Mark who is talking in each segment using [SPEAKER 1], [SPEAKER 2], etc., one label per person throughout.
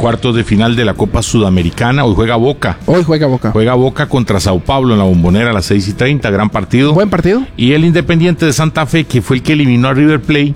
[SPEAKER 1] cuartos de final de la Copa Sudamericana. Hoy juega Boca. Juega Boca contra Sao Paulo en la Bombonera a las 6:30, gran partido.
[SPEAKER 2] Buen partido.
[SPEAKER 1] Y el Independiente de Santa Fe, que fue el que eliminó a River Plate,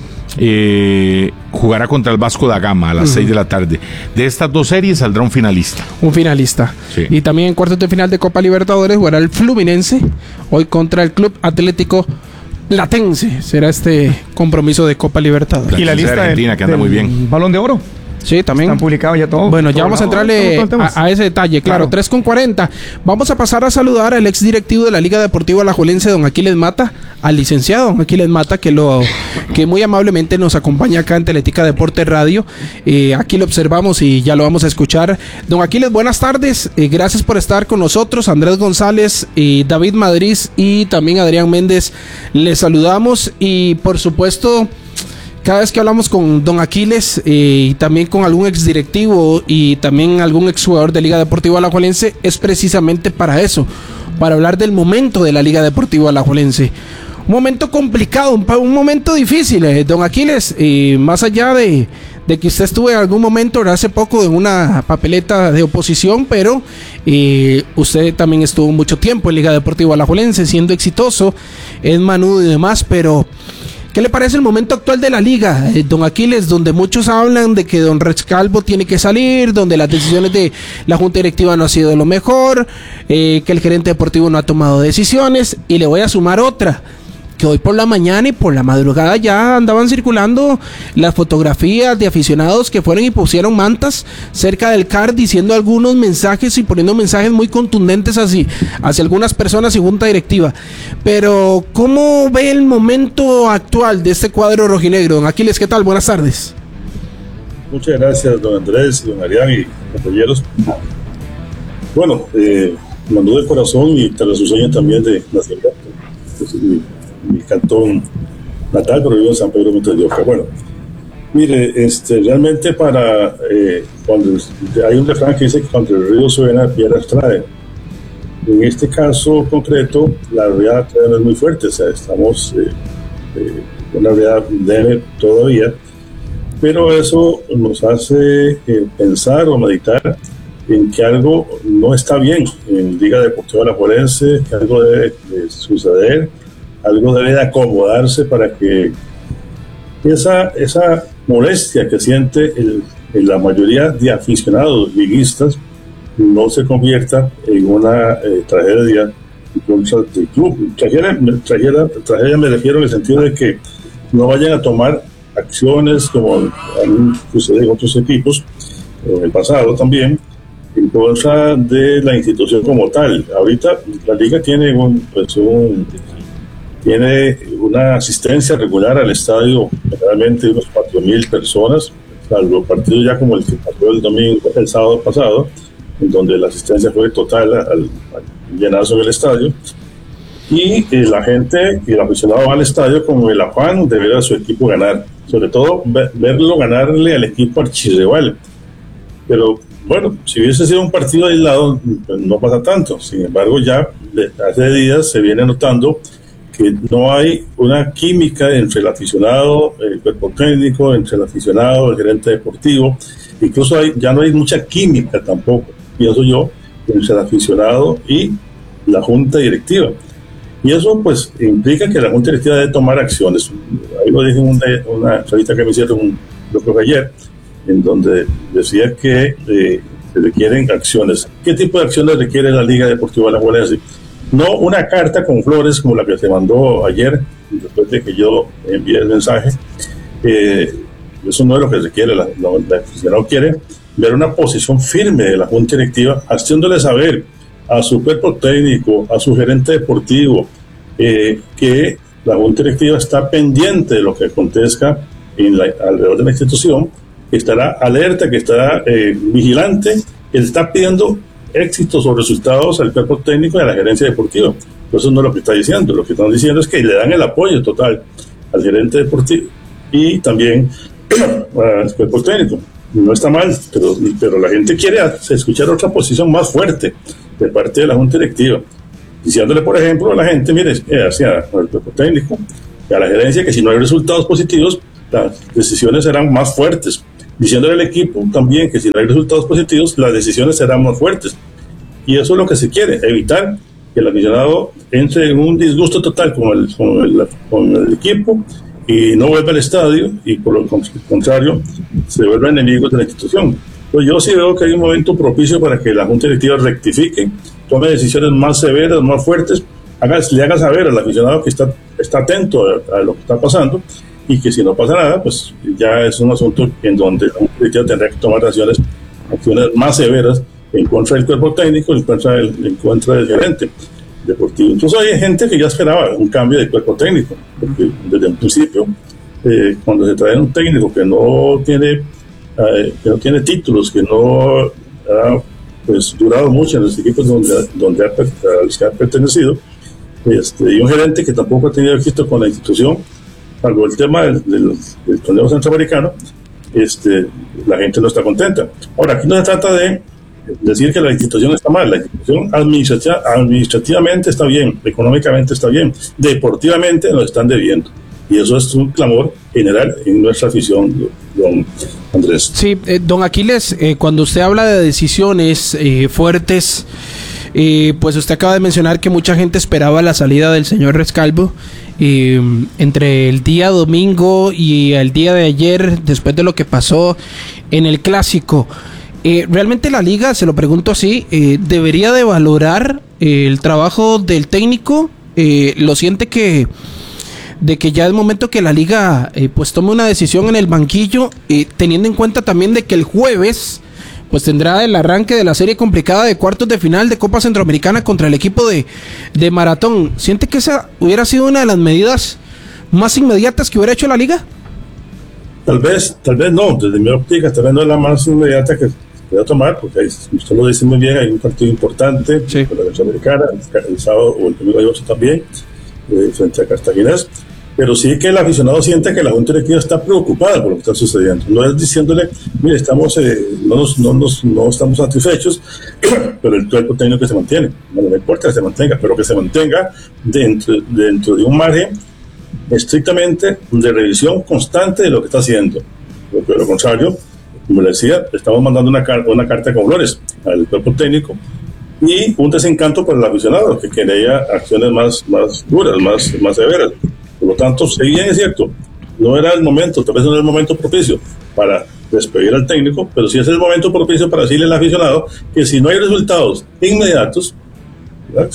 [SPEAKER 1] jugará contra el Vasco da Gama a las 6 de la tarde. De estas dos series saldrá un finalista.
[SPEAKER 2] Sí. Y también en cuartos de final de Copa Libertadores jugará el Fluminense hoy contra el Club Atlético Platense. Será este compromiso de Copa Libertadores.
[SPEAKER 1] Y la lista de Argentina, que anda muy bien.
[SPEAKER 3] Balón de Oro.
[SPEAKER 2] Sí, también.
[SPEAKER 3] Están publicados ya todos.
[SPEAKER 2] Bueno, ya vamos a entrarle a ese detalle, claro. 3:40. Vamos a pasar a saludar al exdirectivo de la Liga Deportiva Alajuelense, don Aquiles Mata, al licenciado don Aquiles Mata, que muy amablemente nos acompaña acá en Teletica Deporte Radio. Aquí lo observamos y ya lo vamos a escuchar. Don Aquiles, buenas tardes. Gracias por estar con nosotros. Andrés González, David Madrid y también Adrián Méndez, les saludamos. Y por supuesto, cada vez que hablamos con don Aquiles y también con algún exdirectivo y también algún exjugador de Liga Deportiva Alajuelense, es precisamente para eso, para hablar del momento de la Liga Deportiva Alajuelense. Un momento complicado, un momento difícil, don Aquiles, más allá de que usted estuvo en algún momento hace poco en una papeleta de oposición, pero usted también estuvo mucho tiempo en Liga Deportiva Alajuelense siendo exitoso, es manudo y demás, pero ¿qué le parece el momento actual de la liga, don Aquiles, donde muchos hablan de que don Rescalvo tiene que salir, donde las decisiones de la junta directiva no han sido lo mejor, que el gerente deportivo no ha tomado decisiones? Y le voy a sumar otra, que hoy por la mañana y por la madrugada ya andaban circulando las fotografías de aficionados que fueron y pusieron mantas cerca del CAR diciendo algunos mensajes y poniendo mensajes muy contundentes hacia algunas personas y junta directiva. Pero ¿cómo ve el momento actual de este cuadro rojinegro? Don Aquiles, ¿qué tal? Buenas tardes.
[SPEAKER 4] Muchas gracias, don Andrés, don Arián y compañeros. Bueno, mandó de corazón y tras sus años también de nacimiento. Mi cantón natal, pero vivo en San Pedro Montes de Oca. Bueno, mire, realmente cuando hay un refrán que dice que cuando el río suena, piedras trae. En este caso concreto, la realidad no es muy fuerte, o sea, estamos en una realidad leve todavía, pero eso nos hace pensar o meditar en que algo no está bien en Liga Deportiva Alajuelense, que algo debe de suceder, algo debe de acomodarse para que esa molestia que siente en la mayoría de aficionados liguistas no se convierta en una tragedia contra el club. Tragedia me refiero en el sentido de que no vayan a tomar acciones como han sucedido en otros equipos, en el pasado también, en contra de la institución como tal. Ahorita la liga tiene tiene una asistencia regular al estadio, realmente unos 4,000 personas, salvo partidos ya como el que pasó el sábado pasado, en donde la asistencia fue total al llenazo del estadio. Y la gente y el aficionado va al estadio con el afán de ver a su equipo ganar, sobre todo verlo ganarle al equipo archirrival. Pero bueno, si hubiese sido un partido aislado, pues no pasa tanto. Sin embargo, ya hace días se viene notando que no hay una química entre el aficionado, el cuerpo técnico, entre el aficionado, el gerente deportivo. Incluso ya no hay mucha química tampoco, pienso yo, entre el aficionado y la junta directiva. Y eso pues implica que la junta directiva debe tomar acciones. Ahí lo dije en una entrevista que me hicieron ayer, en donde decía que se requieren acciones. ¿Qué tipo de acciones requiere la Liga Deportiva Alajuelense? No una carta con flores como la que se mandó ayer, después de que yo envié el mensaje. Eso no es lo que requiere. La aficionado quiere ver una posición firme de la junta directiva, haciéndole saber a su cuerpo técnico, a su gerente deportivo, que la junta directiva está pendiente de lo que acontezca alrededor de la institución, que estará alerta, que estará vigilante, que está pidiendo éxitos o resultados al cuerpo técnico y a la gerencia deportiva. Eso no es lo que está diciendo. Lo que están diciendo es que le dan el apoyo total al gerente deportivo y también al cuerpo técnico. No está mal, pero la gente quiere escuchar otra posición más fuerte de parte de la junta directiva, diciéndole, por ejemplo, a la gente, mire, hacia el cuerpo técnico y a la gerencia, que si no hay resultados positivos, las decisiones serán más fuertes, diciéndole al equipo también que si no hay resultados positivos, las decisiones serán más fuertes. Y eso es lo que se quiere, evitar que el aficionado entre en un disgusto total con el equipo y no vuelva al estadio, y por lo contrario se vuelva enemigo de la institución. Pues yo sí veo que hay un momento propicio para que la Junta Directiva rectifique, tome decisiones más severas, más fuertes, le haga saber al aficionado que está atento a lo que está pasando, y que si no pasa nada, pues ya es un asunto en donde la Junta Directiva tendrá que tomar acciones más severas en contra del cuerpo técnico, en contra del gerente deportivo. Incluso hay gente que ya esperaba un cambio de cuerpo técnico, porque desde el principio, cuando se trae un técnico que no tiene títulos, que no ha pues durado mucho en los equipos a los que ha pertenecido, y un gerente que tampoco ha tenido éxito con la institución, salvo el tema del torneo centroamericano, la gente no está contenta. Ahora, aquí no se trata de decir que la institución está mal. La institución administrativamente está bien, económicamente está bien, deportivamente nos están debiendo, y eso es un clamor general en nuestra afición, don Andrés.
[SPEAKER 2] Sí, don Aquiles, cuando usted habla de decisiones fuertes, pues usted acaba de mencionar que mucha gente esperaba la salida del señor Rescalvo. Entre el día domingo y el día de ayer, después de lo que pasó en el clásico, realmente la liga, se lo pregunto así, debería de valorar el trabajo del técnico. Lo siente de que ya es momento que la liga pues tome una decisión en el banquillo, teniendo en cuenta también de que el jueves pues tendrá el arranque de la serie complicada de cuartos de final de Copa Centroamericana contra el equipo de Maratón. ¿Siente que esa hubiera sido una de las medidas más inmediatas que hubiera hecho la liga?
[SPEAKER 4] Tal vez no, desde mi óptica tal vez no es la más inmediata que pueda tomar, porque ahí, usted lo dice muy bien, hay un partido importante, sí, con la Centroamericana, el sábado o el domingo hay otro también, frente a Cartaginés. Pero sí que el aficionado siente que la Junta Directiva está preocupada por lo que está sucediendo. No es diciéndole, mire, no estamos satisfechos, pero el cuerpo técnico que se mantiene. Bueno, no importa que se mantenga, pero que se mantenga dentro de un margen estrictamente de revisión constante de lo que está haciendo. Porque de lo contrario, como le decía, estamos mandando una carta con flores al cuerpo técnico y un desencanto para el aficionado, que quería acciones más duras, más severas. Por lo tanto, si bien es cierto, no era el momento, tal vez no era el momento propicio para despedir al técnico, pero sí es el momento propicio para decirle al aficionado que si no hay resultados inmediatos, ¿verdad?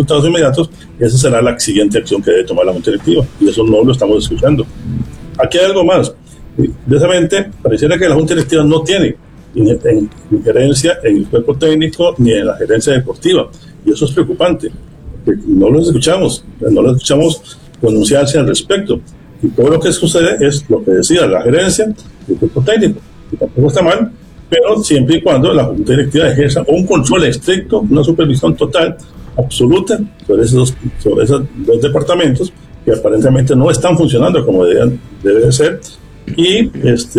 [SPEAKER 4] Esa será la siguiente acción que debe tomar la Junta Directiva, y eso no lo estamos escuchando. Aquí hay algo más. Precisamente, pareciera que la Junta Directiva no tiene injerencia en el cuerpo técnico ni en la gerencia deportiva, y eso es preocupante, porque no los escuchamos pronunciarse al respecto, y todo lo que sucede es lo que decía la gerencia del cuerpo técnico, que tampoco está mal, pero siempre y cuando la Junta Directiva ejerza un control estricto, una supervisión total, absoluta, sobre esos dos departamentos que aparentemente no están funcionando como debe ser, y pues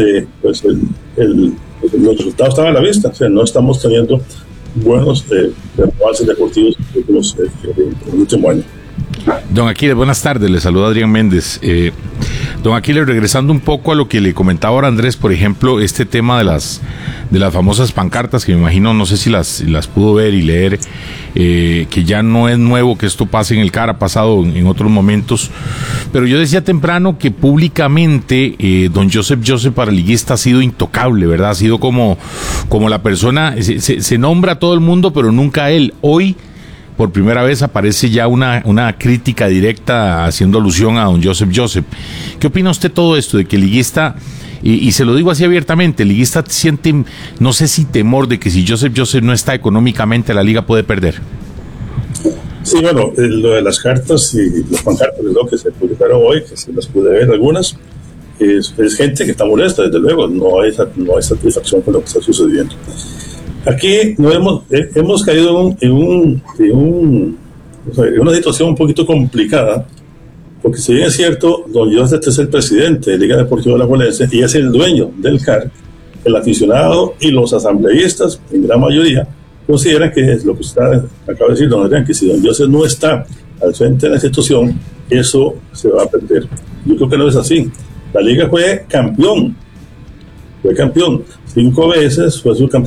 [SPEAKER 4] los resultados están a la vista. O sea, no estamos teniendo buenos avances deportivos en el último año.
[SPEAKER 1] Don Aquiles, buenas tardes, le saluda Adrián Méndez. Don Aquiles, regresando un poco a lo que le comentaba ahora Andrés, por ejemplo, este tema de las famosas pancartas, que me imagino, no sé si las pudo ver y leer, que ya no es nuevo que esto pase en el CAR, ha pasado en otros momentos, pero yo decía temprano que públicamente don Joseph Paraliguista ha sido intocable, ¿verdad? Ha sido como la persona, se nombra a todo el mundo, pero nunca a él. Hoy, por primera vez, aparece ya una crítica directa haciendo alusión a don Joseph. ¿Qué opina usted todo esto de que el liguista, y se lo digo así abiertamente, el liguista siente, no sé si temor de que si Joseph no está económicamente, la liga puede perder?
[SPEAKER 4] Sí, bueno, lo de las cartas y los pancartas que se publicaron hoy, que se las pude ver algunas, es gente que está molesta, desde luego, no hay satisfacción con lo que está sucediendo. Aquí hemos caído en una situación un poquito complicada, porque si bien es cierto, don Joseph es el presidente de Liga Deportiva Alajuelense y es el dueño del CAR, el aficionado y los asambleístas, en gran mayoría, consideran que es lo que usted acaba de decir, don Adrián, que si don Joseph no está al frente de la institución, eso se va a perder. Yo creo que no es así. La Liga fue campeón fue campeón 5 veces, fue subcampeón